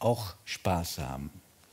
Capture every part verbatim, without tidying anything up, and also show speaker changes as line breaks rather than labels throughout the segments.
auch Spaß haben?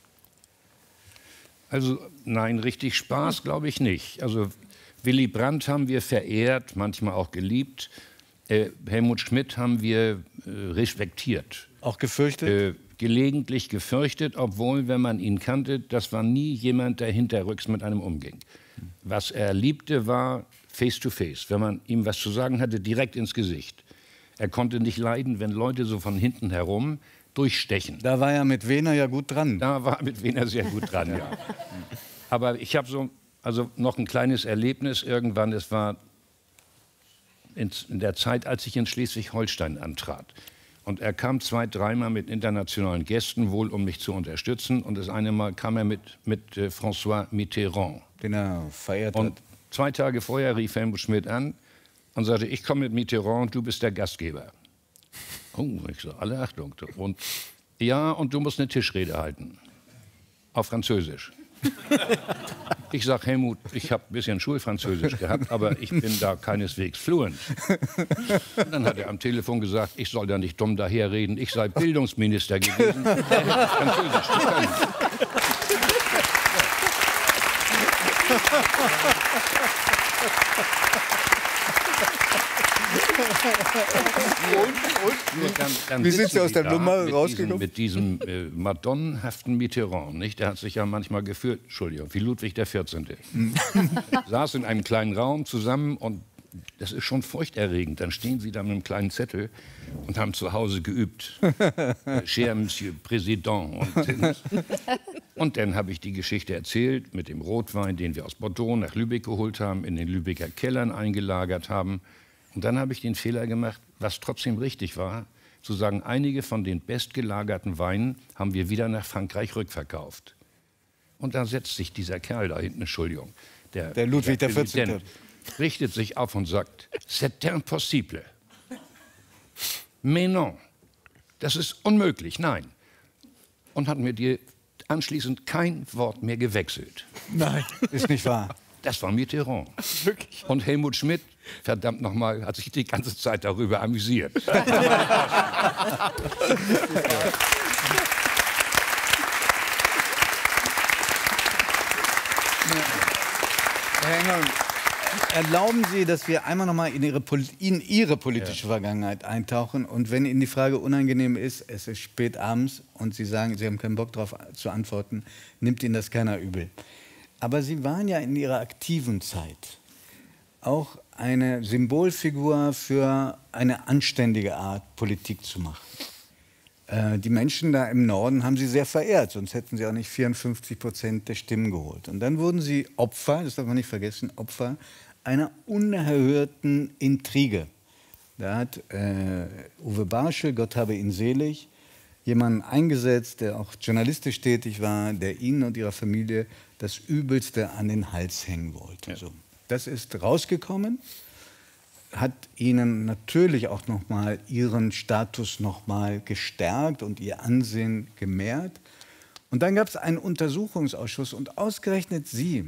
Also nein, richtig Spaß glaube ich nicht. Also Willy Brandt haben wir verehrt, manchmal auch geliebt. Äh, Helmut Schmidt haben wir äh, respektiert.
Auch gefürchtet?
Äh, gelegentlich gefürchtet, obwohl, wenn man ihn kannte, das war nie jemand, der hinterrücks mit einem umging. Was er liebte, war face to face, wenn man ihm was zu sagen hatte, direkt ins Gesicht. Er konnte nicht leiden, wenn Leute so von hinten herum durchstechen.
Da war er mit Wehner ja gut dran.
Da war er mit Wehner sehr gut dran, ja. Aber ich habe so, also noch ein kleines Erlebnis irgendwann. Es war in, in der Zeit, als ich in Schleswig-Holstein antrat. Und er kam zwei, dreimal mit internationalen Gästen, wohl um mich zu unterstützen. Und das eine Mal kam er mit, mit äh, François Mitterrand.
Den er verehrt
und
hat.
Zwei Tage vorher rief Helmut Schmidt an und sagte, ich komme mit Mitterrand, du bist der Gastgeber. Oh, ich so, alle Achtung. Und ja, und du musst eine Tischrede halten. Auf Französisch. Ich sag, Helmut, ich habe ein bisschen Schulfranzösisch gehabt, aber ich bin da keineswegs fluent. Und dann hat er am Telefon gesagt, ich soll da nicht dumm daherreden, ich sei Bildungsminister gewesen. Er hätte Französisch zu können.
Und, und?
Dann, dann
Wie sind Sie aus der Nummer
mit
rausgekommen?
Diesem, mit diesem äh, madonnenhaften Mitterrand, nicht? Der hat sich ja manchmal geführt, Entschuldigung, wie Ludwig der vierzehnte Saß in einem kleinen Raum zusammen und das ist schon furchterregend. Dann stehen Sie da mit einem kleinen Zettel und haben zu Hause geübt. äh, Cher Monsieur Président. Und, und dann habe ich die Geschichte erzählt mit dem Rotwein, den wir aus Bordeaux nach Lübeck geholt haben, in den Lübecker Kellern eingelagert haben. Und dann habe ich den Fehler gemacht, was trotzdem richtig war, zu sagen, einige von den bestgelagerten Weinen haben wir wieder nach Frankreich rückverkauft. Und da setzt sich dieser Kerl da hinten, Entschuldigung, der,
der Ludwig der
vierzehnte richtet sich auf und sagt, c'est impossible. Mais non, das ist unmöglich, nein. Und hat mir die anschließend kein Wort mehr gewechselt.
Nein, ist nicht wahr.
Das war Mitterrand.
Wirklich?
Und Helmut Schmidt, verdammt nochmal, hat sich die ganze Zeit darüber amüsiert.
Herr Engel, erlauben Sie, dass wir einmal noch mal in Ihre, in Ihre politische ja. Vergangenheit eintauchen. Und wenn Ihnen die Frage unangenehm ist, es ist spät abends und Sie sagen, Sie haben keinen Bock darauf zu antworten, nimmt Ihnen das keiner übel. Aber Sie waren ja in Ihrer aktiven Zeit auch eine Symbolfigur für eine anständige Art, Politik zu machen. Äh, die Menschen da im Norden haben Sie sehr verehrt, sonst hätten Sie auch nicht vierundfünfzig Prozent der Stimmen geholt. Und dann wurden Sie Opfer, das darf man nicht vergessen, Opfer einer unerhörten Intrige. Da hat äh, Uwe Barschel, Gott habe ihn selig, jemanden eingesetzt, der auch journalistisch tätig war, der Ihnen und Ihrer Familie das Übelste an den Hals hängen wollte. Ja. So. Das ist rausgekommen, hat Ihnen natürlich auch noch mal Ihren Status noch mal gestärkt und Ihr Ansehen gemehrt. Und dann gab es einen Untersuchungsausschuss und ausgerechnet Sie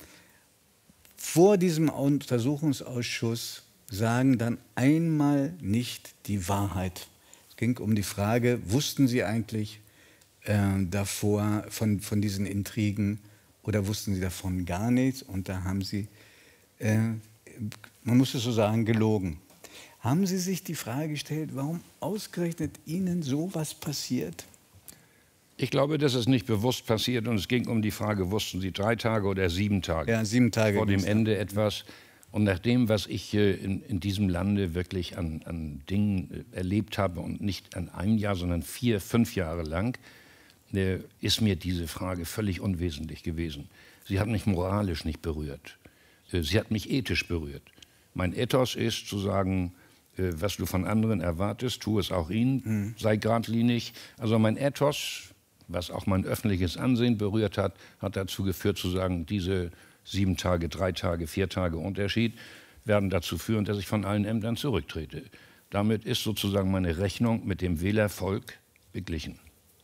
vor diesem Untersuchungsausschuss sagen dann einmal nicht die Wahrheit. Es ging um die Frage, wussten Sie eigentlich äh, davor von, von diesen Intrigen oder wussten Sie davon gar nichts? Und da haben Sie, äh, man muss es so sagen, gelogen. Haben Sie sich die Frage gestellt, warum ausgerechnet Ihnen sowas passiert?
Ich glaube, das ist nicht bewusst passiert und es ging um die Frage, wussten Sie drei Tage oder sieben Tage?
Ja, sieben Tage.
Vor dem Ende etwas. Und nach dem, was ich äh, in, in diesem Lande wirklich an, an Dingen äh, erlebt habe und nicht an einem Jahr, sondern vier, fünf Jahre lang, äh, ist mir diese Frage völlig unwesentlich gewesen. Sie hat mich moralisch nicht berührt. Äh, sie hat mich ethisch berührt. Mein Ethos ist zu sagen, äh, was du von anderen erwartest, tu es auch ihnen, mhm. sei geradlinig. Also mein Ethos, was auch mein öffentliches Ansehen berührt hat, hat dazu geführt zu sagen, diese sieben Tage, drei Tage, vier Tage Unterschied werden dazu führen, dass ich von allen Ämtern zurücktrete. Damit ist sozusagen meine Rechnung mit dem Wählervolk beglichen.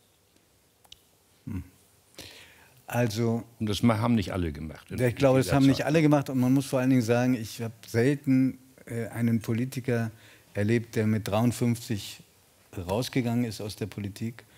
Also,
und das haben nicht alle gemacht.
Ich glaube, das haben nicht alle gemacht. Und man muss vor allen Dingen sagen, ich habe selten äh, einen Politiker erlebt, der mit dreiundfünfzig rausgegangen ist aus der Politik